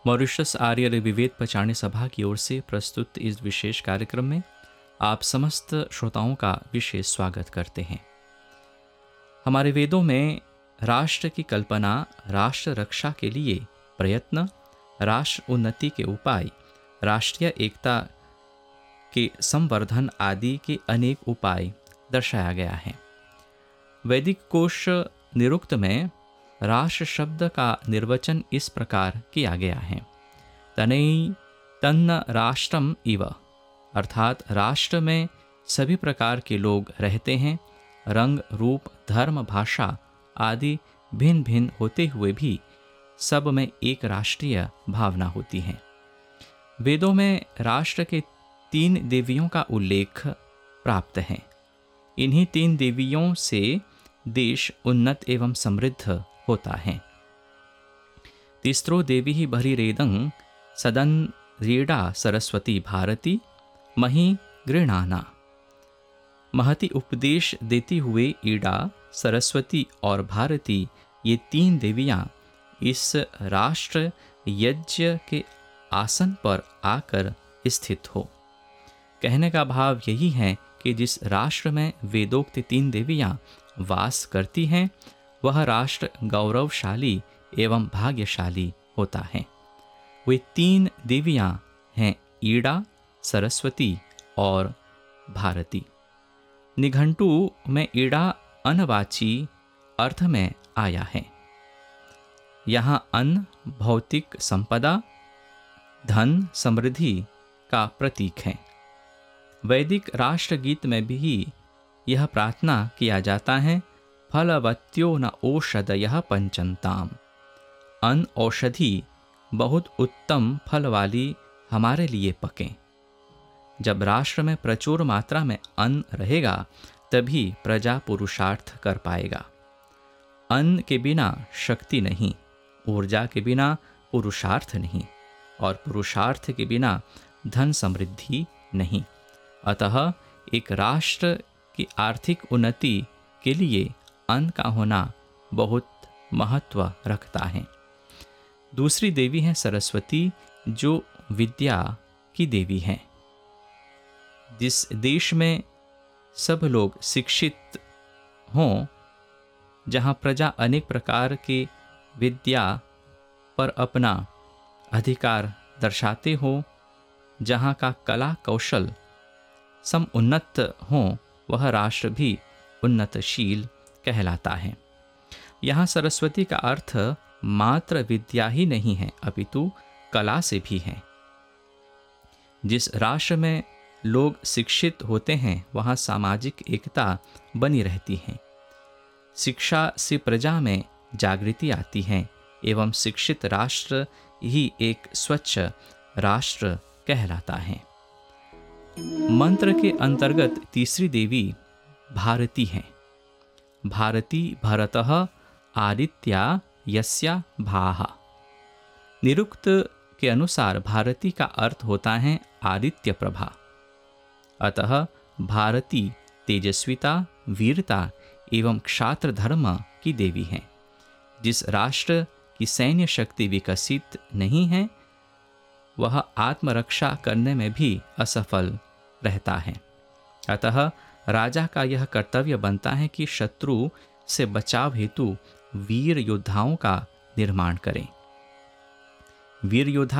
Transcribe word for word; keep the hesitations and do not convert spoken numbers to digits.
Mauritius आर्य विवेद पचारणी सभा की ओर से प्रस्तुत इस विशेष कार्यक्रम में आप समस्त श्रोताओं का विशेष स्वागत करते हैं। हमारे वेदों में राष्ट्र की कल्पना, राष्ट्र रक्षा के लिए प्रयत्न, राष्ट्र उन्नति के उपाय, राष्ट्रीय एकता के संवर्धन आदि के अनेक उपाय दर्शाया गया है। वैदिक कोश निरुक्त में राष्ट्र शब्द का निर्वचन इस प्रकार किया गया है। तनै तन्न राष्ट्रम इव, अर्थात राष्ट्र में सभी प्रकार के लोग रहते हैं। रंग, रूप, धर्म, भाषा आदि भिन्न भिन्न होते हुए भी सब में एक राष्ट्रीय भावना होती है। वेदों में राष्ट्र के तीन देवियों का उल्लेख प्राप्त है। इन्हीं तीन देवियों से देश उन्नत एवं समृद्ध होता है। तिस्रो देवी ही भरी रेदं सदन रीडा सरस्वती भारती मही गृणाना। महती उपदेश देती हुए ईडा, सरस्वती और भारती ये तीन देवियां इस राष्ट्र यज्ञ के आसन पर आकर स्थित हो। कहने का भाव यही है कि जिस राष्ट्र में वेदोक्त तीन देवियां वास करती हैं वह राष्ट्र गौरवशाली एवं भाग्यशाली होता है। वे तीन देवियां हैं ईड़ा, सरस्वती और भारती। निघंटु में ईड़ा अनवाची अर्थ में आया है। यहाँ अन्न भौतिक संपदा, धन, समृद्धि का प्रतीक है। वैदिक राष्ट्रगीत में भी यह प्रार्थना किया जाता है, फलवत्यो न औषधयः पंचन्ताम। अन्न औषधि बहुत उत्तम फल वाली हमारे लिए पकें। जब राष्ट्र में प्रचुर मात्रा में अन्न रहेगा तभी प्रजा पुरुषार्थ कर पाएगा। अन्न के बिना शक्ति नहीं, ऊर्जा के बिना पुरुषार्थ नहीं और पुरुषार्थ के बिना धन समृद्धि नहीं। अतः एक राष्ट्र की आर्थिक उन्नति के लिए अन्न का होना बहुत महत्व रखता है। दूसरी देवी है सरस्वती, जो विद्या की देवी है। जिस देश में सब लोग शिक्षित हों, जहाँ प्रजा अनेक प्रकार के विद्या पर अपना अधिकार दर्शाते हो, जहाँ का कला कौशल समुन्नत हो, वह राष्ट्र भी उन्नतशील कहलाता है। यहाँ सरस्वती का अर्थ मात्र विद्या ही नहीं है अपितु कला से भी है। जिस राष्ट्र में लोग शिक्षित होते हैं वहाँ सामाजिक एकता बनी रहती है। शिक्षा से प्रजा में जागृति आती है एवं शिक्षित राष्ट्र ही एक स्वच्छ राष्ट्र कहलाता है। मंत्र के अंतर्गत तीसरी देवी भारती है। भारती भरतः आदित्या यस्या भाहा। निरुक्त के अनुसार भारती का अर्थ होता है आदित्य प्रभा। अतः भारती तेजस्विता, वीरता एवं क्षात्र धर्म की देवी है। जिस राष्ट्र की सैन्य शक्ति विकसित नहीं है वह आत्मरक्षा करने में भी असफल रहता है। अतः राजा का यह कर्तव्य बनता है कि शत्रु से बचाव हेतु वीर योद्धाओं का निर्माण करें। वीर योद्धा